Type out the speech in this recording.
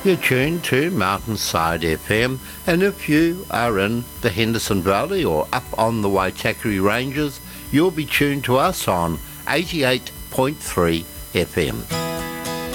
You're tuned to Mountainside FM, and if you are in the Henderson Valley or up on the Waitakere Ranges, you'll be tuned to us on 88.3 FM.